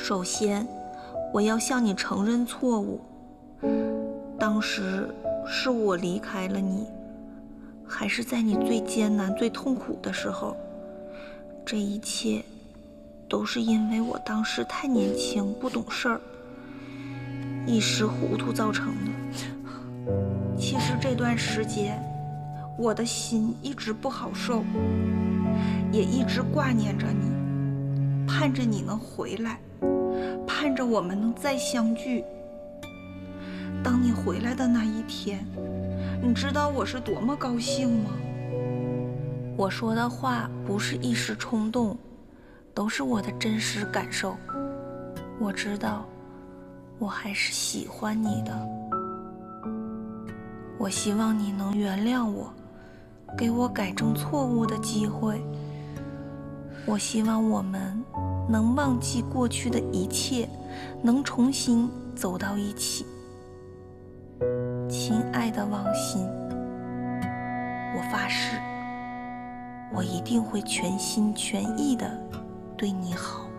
首先，我要向你承认错误。当时是我离开了你，还是在你最艰难、最痛苦的时候。这一切都是因为我当时太年轻，不懂事儿，一时糊涂造成的。其实这段时间，我的心一直不好受，也一直挂念着你，盼着你能回来，盼着我们能再相聚。当你回来的那一天，你知道我是多么高兴吗？我说的话不是一时冲动，都是我的真实感受。我知道，我还是喜欢你的。我希望你能原谅我，给我改正错误的机会。我希望我们能忘记过去的一切，能重新走到一起。亲爱的王鑫，我发誓，我一定会全心全意地对你好。